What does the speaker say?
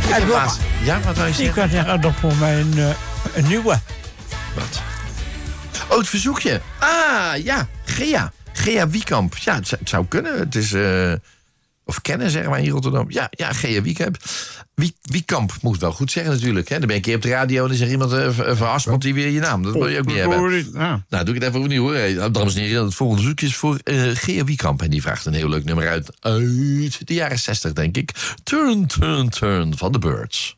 Ja, wat wou je Ik zeggen? kan zeggen, nog voor mij een nieuwe. Wat? Oh, het verzoekje. Ah, ja. Gea Wiekamp. Ja, het zou kunnen. Het is... of kennen, zeggen wij in Rotterdam. Ja, Gea Wiekamp. Wiekamp moet wel goed zeggen natuurlijk. Hè. Dan ben je een keer op de radio en dan zegt iemand... verhaspelt hij weer je naam. Dat wil je ook niet hebben. Ja. Nou, doe ik het even opnieuw hoor. Hey, dames en heren, het volgende verzoekje is voor Gea Wiekamp. En die vraagt een heel leuk nummer uit de jaren 60, denk ik. Turn, Turn, Turn van The Birds.